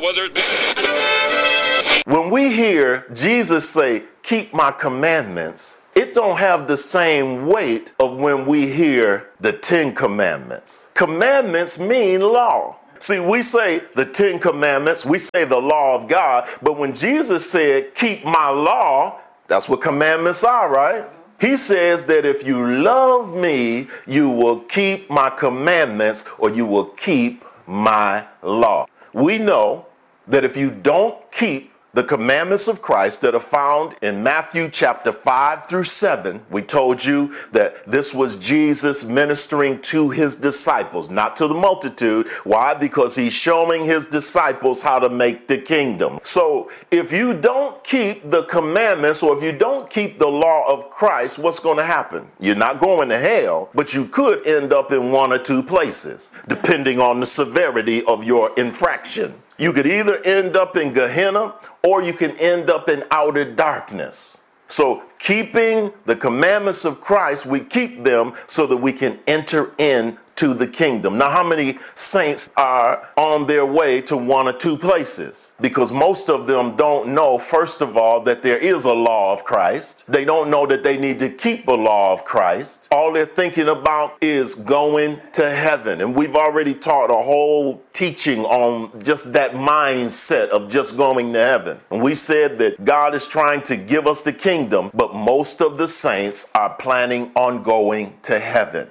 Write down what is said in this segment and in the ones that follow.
whether it be... When we hear Jesus say, keep my commandments, it don't have the same weight of when we hear the 10 commandments. Commandments mean law. See, we say the 10 commandments, we say the law of God, but when Jesus said, keep my law, that's what commandments are, right? He says that if you love me, you will keep my commandments, or you will keep my law. We know that if you don't keep the commandments of Christ that are found in Matthew chapter 5 through 7, we told you that this was Jesus ministering to his disciples, not to the multitude. Why? Because he's showing his disciples how to make the kingdom. So if you don't keep the commandments, or if you don't keep the law of Christ, what's going to happen? You're not going to hell, but you could end up in one or two places, depending on the severity of your infraction. You could either end up in Gehenna, or you can end up in outer darkness. So keeping the commandments of Christ, we keep them so that we can enter into the kingdom. Now, how many saints are on their way to one or two places? Because most of them don't know, first of all, that there is a law of Christ. They don't know that they need to keep a law of Christ. All they're thinking about is going to heaven. And we've already taught a whole teaching on just that mindset of just going to heaven. And we said that God is trying to give us the kingdom, but most of the saints are planning on going to heaven.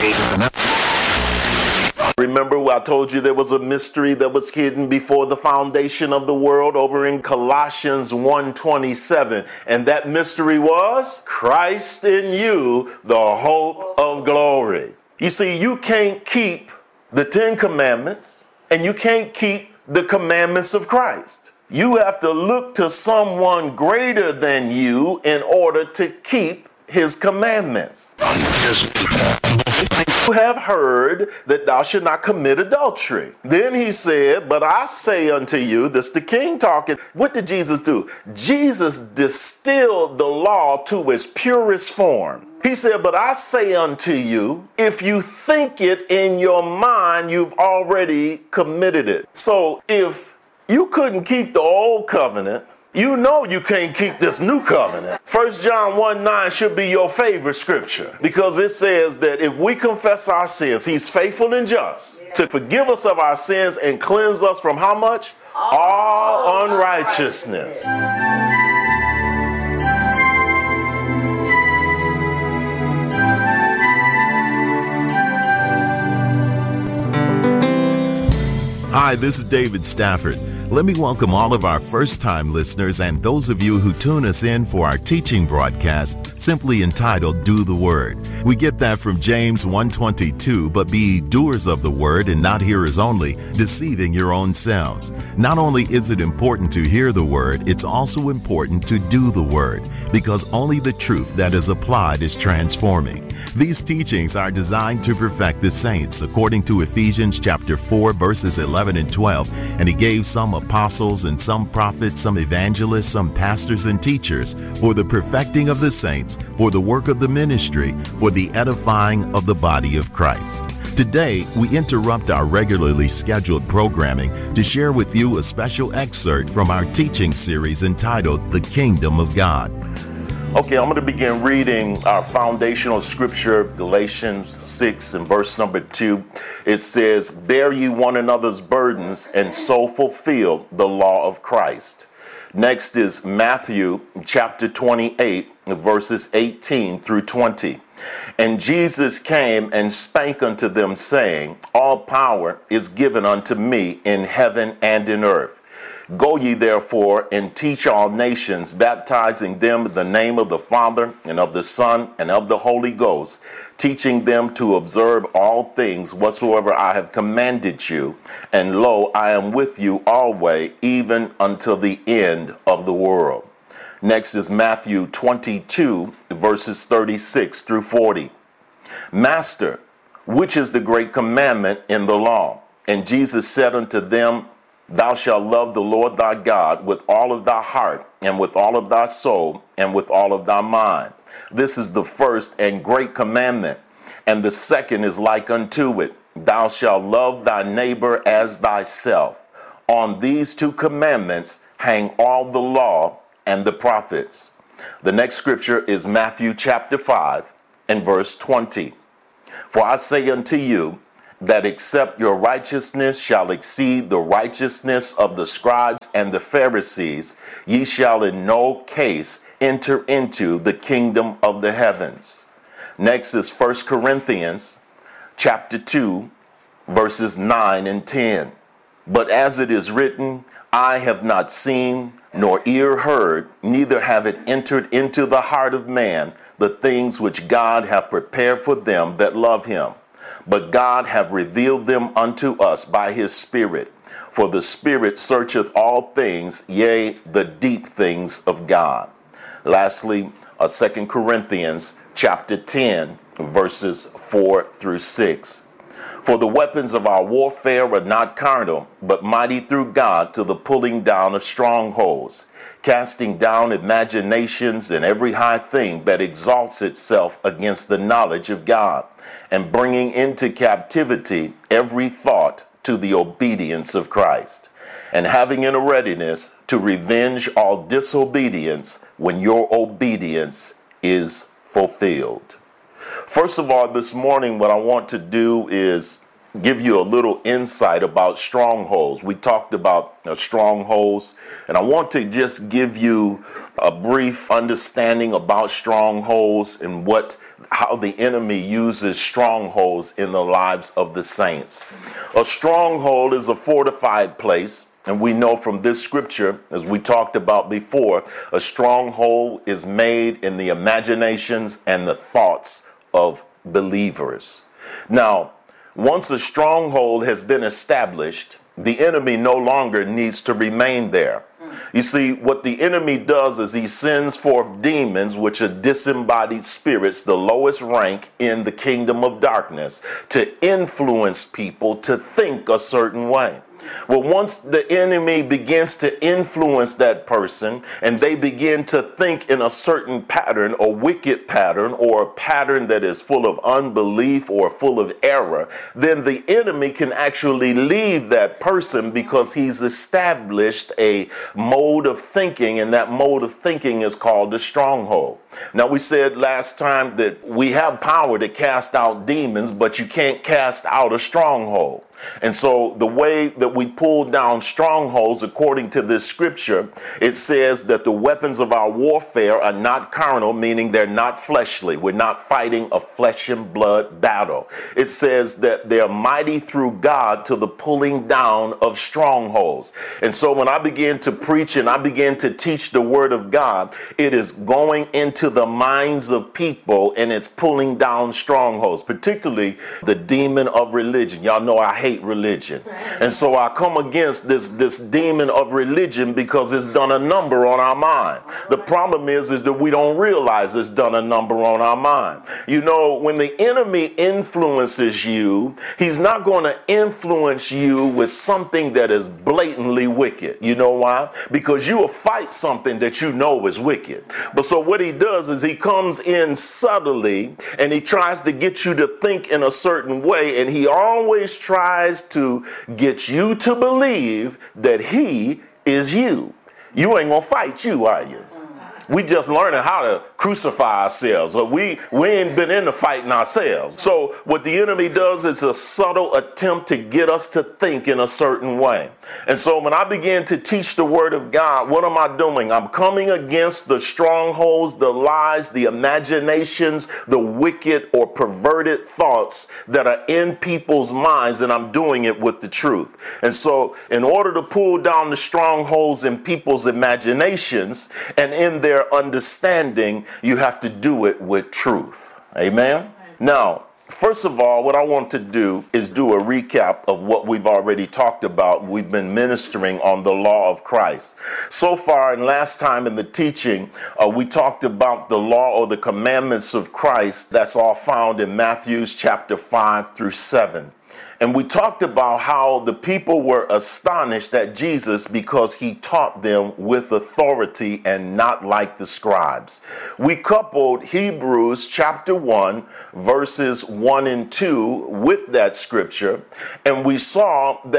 Remember, I told you there was a mystery that was hidden before the foundation of the world over in Colossians 1:27. And that mystery was Christ in you, the hope of glory. You see, you can't keep the 10 commandments and you can't keep the commandments of Christ. You have to look to someone greater than you in order to keep his commandments. You have heard that thou should not commit adultery. Then he said, but I say unto you, this the king talking. What did Jesus do? Jesus distilled the law to its purest form. He said, but I say unto you, if you think it in your mind, you've already committed it. So if you couldn't keep the old covenant, you know you can't keep this new covenant. 1 John 1:9 should be your favorite scripture, because it says that if we confess our sins, he's faithful and just to forgive us of our sins and cleanse us from how much? All unrighteousness. Hi, this is David Stafford. Let me welcome all of our first-time listeners and those of you who tune us in for our teaching broadcast, simply entitled Do the Word. We get that from James 1:22, but be doers of the word and not hearers only, deceiving your own selves. Not only is it important to hear the word, it's also important to do the word, because only the truth that is applied is transforming. These teachings are designed to perfect the saints, according to Ephesians chapter 4, verses 11 and 12, and he gave some apostles and some prophets, some evangelists, some pastors and teachers for the perfecting of the saints, for the work of the ministry, for the edifying of the body of Christ. Today, we interrupt our regularly scheduled programming to share with you a special excerpt from our teaching series entitled The Kingdom of God. Okay, I'm going to begin reading our foundational scripture, Galatians 6 and verse number 2. It says, bear ye one another's burdens and so fulfill the law of Christ. Next is Matthew chapter 28, verses 18 through 20. And Jesus came and spake unto them, saying, all power is given unto me in heaven and in earth. Go ye therefore and teach all nations, baptizing them in the name of the Father and of the Son and of the Holy Ghost, teaching them to observe all things whatsoever I have commanded you. And lo, I am with you always, even until the end of the world. Next is Matthew 22, verses 36 through 40. Master, which is the great commandment in the law? And Jesus said unto them, thou shalt love the Lord thy God with all of thy heart, and with all of thy soul, and with all of thy mind. This is the first and great commandment. And the second is like unto it. Thou shalt love thy neighbor as thyself. On these two commandments hang all the law and the prophets. The next scripture is Matthew chapter 5 and verse 20. For I say unto you, that except your righteousness shall exceed the righteousness of the scribes and the Pharisees, ye shall in no case enter into the kingdom of the heavens. Next is 1 Corinthians chapter 2, verses 9 and 10. But as it is written, eye have not seen, nor ear heard, neither have it entered into the heart of man, the things which God hath prepared for them that love him. But God hath revealed them unto us by his Spirit. For the Spirit searcheth all things, yea, the deep things of God. Lastly, 2 Corinthians chapter 10, verses 4 through 6. For the weapons of our warfare are not carnal, but mighty through God to the pulling down of strongholds, casting down imaginations and every high thing that exalts itself against the knowledge of God, and bringing into captivity every thought to the obedience of Christ, and having in a readiness to revenge all disobedience when your obedience is fulfilled. First of all, this morning, what I want to do is give you a little insight about strongholds. We talked about strongholds, and I want to just give you a brief understanding about strongholds and how the enemy uses strongholds in the lives of the saints. A stronghold is a fortified place, and we know from this scripture, as we talked about before, a stronghold is made in the imaginations and the thoughts of believers. Now, once a stronghold has been established, the enemy no longer needs to remain there. You see, what the enemy does is he sends forth demons, which are disembodied spirits, the lowest rank in the kingdom of darkness, to influence people to think a certain way. Well, once the enemy begins to influence that person and they begin to think in a certain pattern, a wicked pattern, or a pattern that is full of unbelief or full of error, then the enemy can actually leave that person because he's established a mode of thinking, and that mode of thinking is called a stronghold. Now, we said last time that we have power to cast out demons, but you can't cast out a stronghold. And so the way that we pull down strongholds, according to this scripture, it says that the weapons of our warfare are not carnal, meaning they're not fleshly. We're not fighting a flesh and blood battle. It says that they're mighty through God to the pulling down of strongholds. And so when I begin to preach and I begin to teach the word of God, it is going into the minds of people and it's pulling down strongholds, particularly the demon of religion. Y'all know I hate religion. And so I come against this demon of religion because it's done a number on our mind. The problem is that we don't realize it's done a number on our mind. You know, when the enemy influences you, he's not going to influence you with something that is blatantly wicked. You know why? Because you will fight something that you know is wicked. But so what he does is he comes in subtly and he tries to get you to think in a certain way, and he always tries to get you to believe that he is you. You ain't gonna fight you, are you? We just learning how to crucify ourselves. We ain't been into fighting ourselves. So what the enemy does is a subtle attempt to get us to think in a certain way. And so when I begin to teach the word of God, what am I doing? I'm coming against the strongholds, the lies, the imaginations, the wicked or perverted thoughts that are in people's minds, and I'm doing it with the truth. And so in order to pull down the strongholds in people's imaginations and in their understanding, you have to do it with truth. Amen? Now, first of all, what I want to do is do a recap of what we've already talked about. We've been ministering on the law of Christ. So far, and last time in the teaching, we talked about the law or the commandments of Christ. That's all found in Matthew chapter 5 through 7. And we talked about how the people were astonished at Jesus because he taught them with authority and not like the scribes. We coupled Hebrews chapter 1, verses 1 and 2 with that scripture, and we saw that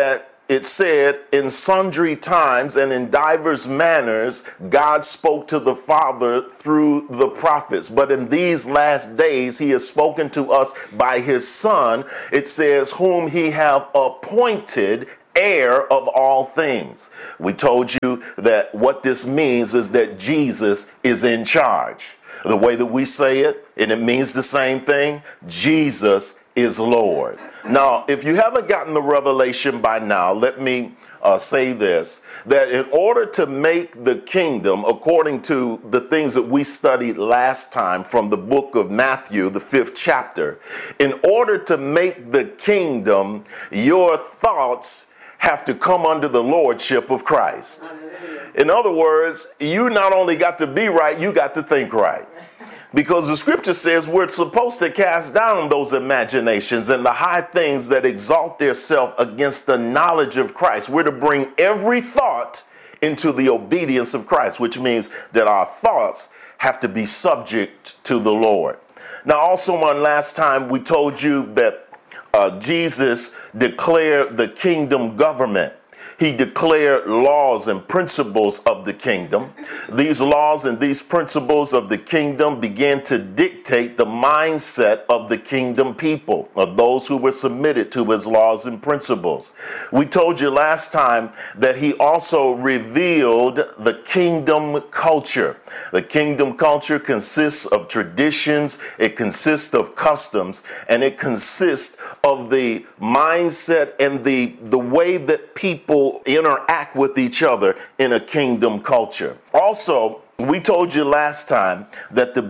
it said, in sundry times and in divers manners, God spoke to the Father through the prophets. But in these last days, he has spoken to us by his Son. It says, whom he have appointed heir of all things. We told you that what this means is that Jesus is in charge. The way that we say it, and it means the same thing, Jesus is Lord. Now, if you haven't gotten the revelation by now, let me say this, that in order to make the kingdom, according to the things that we studied last time from the book of Matthew, the 5th chapter, in order to make the kingdom, your thoughts have to come under the lordship of Christ. In other words, you not only got to be right, you got to think right. Because the scripture says we're supposed to cast down those imaginations and the high things that exalt themselves against the knowledge of Christ. We're to bring every thought into the obedience of Christ, which means that our thoughts have to be subject to the Lord. Now, also on last time, we told you that Jesus declared the kingdom government. He declared laws and principles of the kingdom. These laws and these principles of the kingdom began to dictate the mindset of the kingdom people, of those who were submitted to his laws and principles. We told you last time that he also revealed the kingdom culture. The kingdom culture consists of traditions, it consists of customs, and it consists of the mindset and the way that people interact with each other in a kingdom culture. Also, we told you last time that the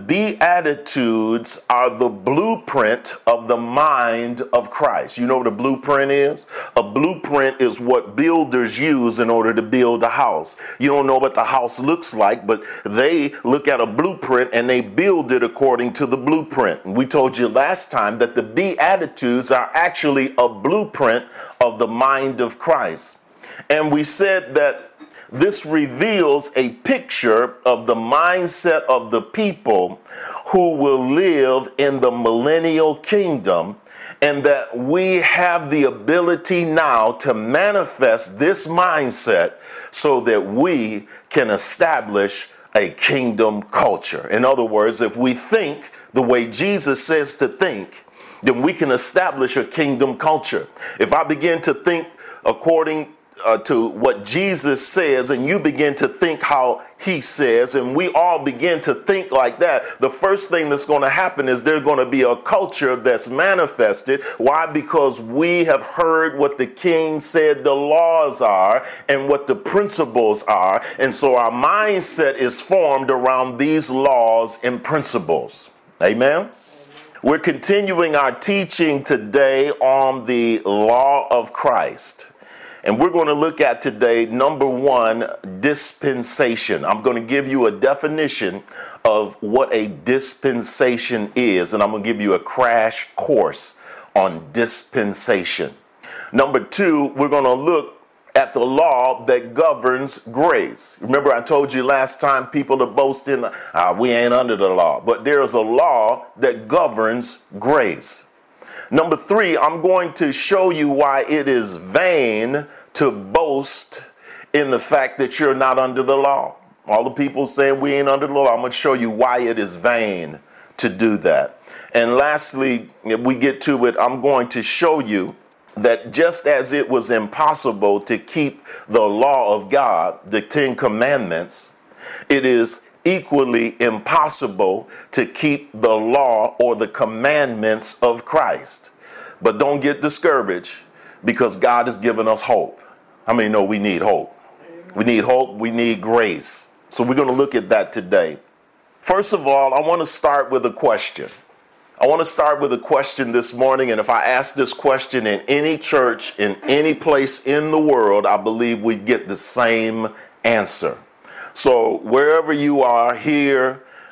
Beatitudes are the blueprint of the mind of Christ. You know what a blueprint is? A blueprint is what builders use in order to build a house. You don't know what the house looks like, but they look at a blueprint and they build it according to the blueprint. We told you last time that the Beatitudes are actually a blueprint of the mind of Christ. And we said that this reveals a picture of the mindset of the people who will live in the millennial kingdom, and that we have the ability now to manifest this mindset so that we can establish a kingdom culture. In other words, if we think the way Jesus says to think, then we can establish a kingdom culture. If I begin to think according to what Jesus says, and you begin to think how he says, and we all begin to think like that, the first thing that's going to happen is there's going to be a culture that's manifested. Why? Because we have heard what the king said the laws are and what the principles are. And so our mindset is formed around these laws and principles. Amen. We're continuing our teaching today on the law of Christ. And we're going to look at today, number one, dispensation. I'm going to give you a definition of what a dispensation is, and I'm going to give you a crash course on dispensation. Number two, we're going to look at the law that governs grace. Remember, I told you last time people are boasting, we ain't under the law, but there's a law that governs grace. Number three, I'm going to show you why it is vain to boast in the fact that you're not under the law. All the people saying we ain't under the law, I'm going to show you why it is vain to do that. And lastly, if we get to it, I'm going to show you that just as it was impossible to keep the law of God, the 10 Commandments, it is equally impossible to keep the law or the commandments of Christ. But don't get discouraged, because God has given us hope. How many know we need hope? We need hope. We need grace. So we're going to look at that today. First of all, I want to start with a question. I want to start with a question this morning. And if I ask this question in any church, in any place in the world, I believe we get the same answer. So wherever you are, here,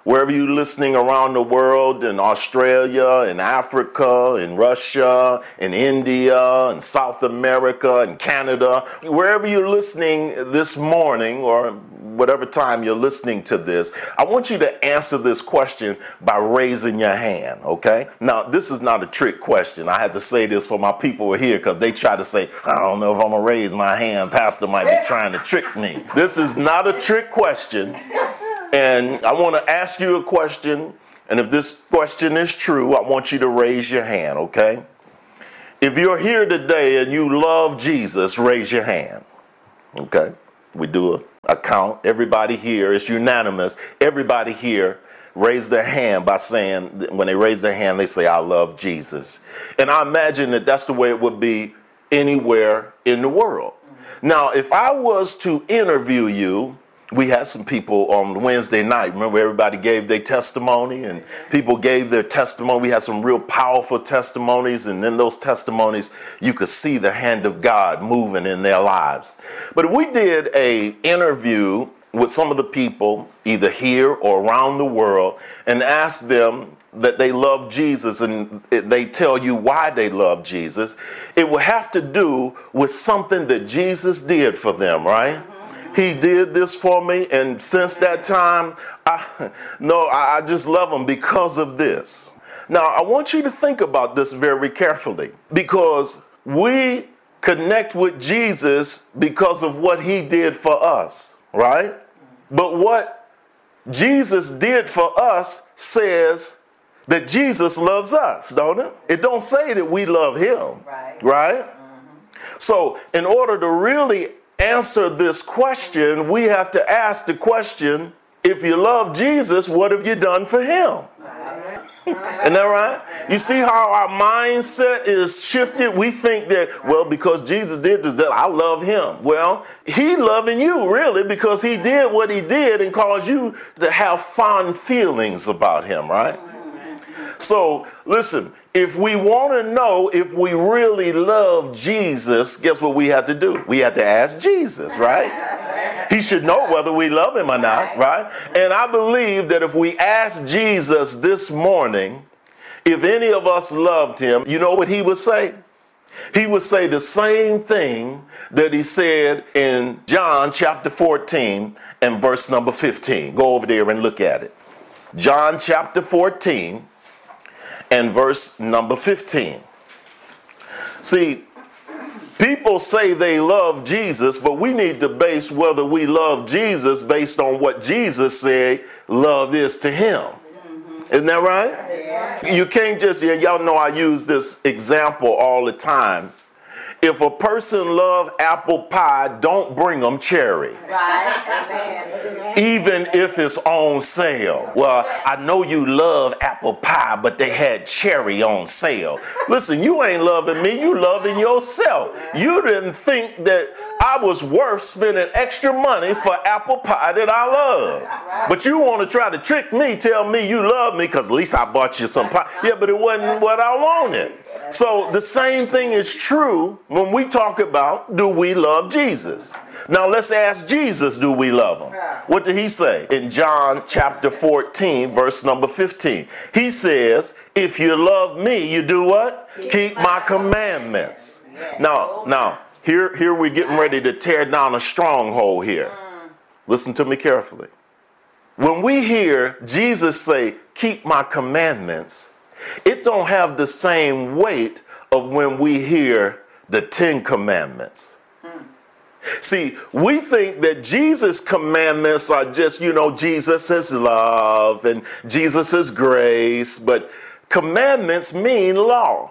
Wherever you're listening around the world, in Australia, in Africa, in Russia, in India, in South America, in Canada, wherever you're listening this morning or whatever time you're listening to this, I want you to answer this question by raising your hand, okay? Now, this is not a trick question. I had to say this for my people who are here because they try to say, I don't know if I'm going to raise my hand. Pastor might be trying to trick me. This is not a trick question. And I want to ask you a question, and if this question is true, I want you to raise your hand, okay? If you're here today and you love Jesus, raise your hand, okay? We do a count. Everybody here, it's unanimous. Everybody here raise their hand by saying, when they raise their hand, they say, I love Jesus. And I imagine that that's the way it would be anywhere in the world. Now, if I was to interview you, we had some people on Wednesday night. Remember, everybody gave their testimony and people gave their testimony. We had some real powerful testimonies. And in those testimonies, you could see the hand of God moving in their lives. But if we did an interview with some of the people, either here or around the world, and asked them that they love Jesus and they tell you why they love Jesus, it would have to do with something that Jesus did for them, right? He did this for me, and since that time, I just love him because of this. Now, I want you to think about this very carefully, because we connect with Jesus because of what he did for us, right? But what Jesus did for us says that Jesus loves us, don't it? It don't say that we love him, right? Mm-hmm. So in order to really answer this question, we have to ask the question, if you love Jesus, what have you done for him? Isn't that right? You see how our mindset is shifted? We think that, well, because Jesus did this, that I love him. Well, he loving you really because he did what he did and caused you to have fond feelings about him, right? So listen, if we want to know if we really love Jesus, guess what we have to do? We have to ask Jesus, right? He should know whether we love him or not, right? And I believe that if we ask Jesus this morning, if any of us loved him, you know what he would say? He would say the same thing that he said in John chapter 14 and verse number 15. Go over there and look at it. John chapter 14 and verse number 15. See, people say they love Jesus, but we need to base whether we love Jesus based on what Jesus said love is to him. Isn't that right? Yeah. You can't just, y'all know I use this example all the time. If a person loves apple pie, don't bring them cherry. Right. Even if it's on sale. Well, I know you love apple pie, but they had cherry on sale. Listen, you ain't loving me, you loving yourself. You didn't think that I was worth spending extra money for apple pie that I love. But you want to try to trick me, tell me you love me because at least I bought you some pie. Yeah, but it wasn't what I wanted. So the same thing is true when we talk about, do we love Jesus? Now let's ask Jesus, do we love him? What did he say? In John chapter 14, verse number 15. He says, if you love me, you do what? Keep my commandments. Now, here we're getting ready to tear down a stronghold here. Listen to me carefully. When we hear Jesus say, keep my commandments, it don't have the same weight of when we hear the 10 commandments. See, we think that Jesus' commandments are just, Jesus' love and Jesus' grace, but commandments mean law.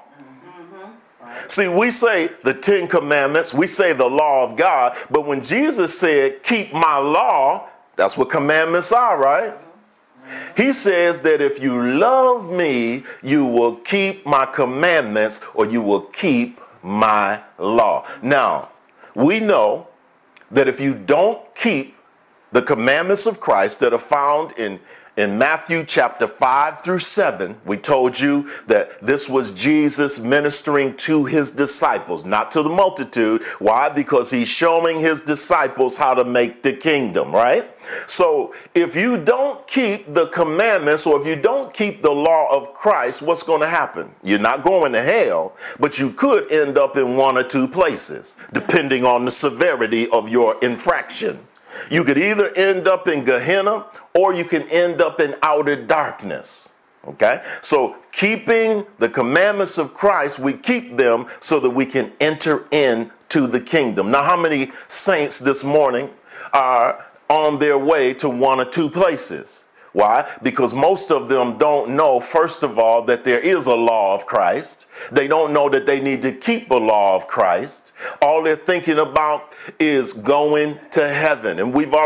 See, we say the 10 commandments, we say the law of God, but when Jesus said, keep my law, that's what commandments are, right? He says that if you love me, you will keep my commandments or you will keep my law. Now, we know that if you don't keep the commandments of Christ that are found in In Matthew chapter 5 through 7, we told you that this was Jesus ministering to his disciples, not to the multitude. Why? Because he's showing his disciples how to make the kingdom, right? So if you don't keep the commandments, or if you don't keep the law of Christ, what's going to happen? You're not going to hell, but you could end up in one or two places, depending on the severity of your infraction. You could either end up in Gehenna, or you can end up in outer darkness. Okay? So keeping the commandments of Christ, we keep them so that we can enter into the kingdom. Now, how many saints this morning are on their way to one or two places? Why? Because most of them don't know, first of all, that there is a law of Christ. They don't know that they need to keep a law of Christ. All they're thinking about is going to heaven. And we've